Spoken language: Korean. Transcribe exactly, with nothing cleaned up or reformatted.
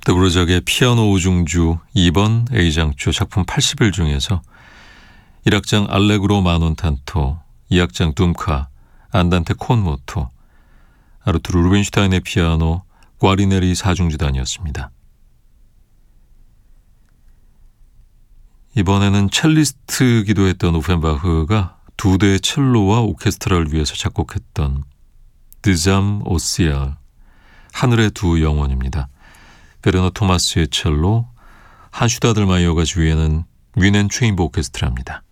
드브르작의 피아노 오중주 이 번 A장조 작품 팔십 일 중에서 일 악장 알레그로 마논탄토, 이 악장 둠카, 안단테 콘모토, 아르투르 루벤슈타인의 피아노, 과리네리 사중주단이었습니다. 이번에는 첼리스트기도 했던 오펜바흐가 두 대의 첼로와 오케스트라를 위해서 작곡했던 드잠 오시알, 하늘의 두 영혼입니다. 베르너 토마스의 첼로, 한슈다들마이어가 주의하는 윈앤 체인버 오케스트라입니다.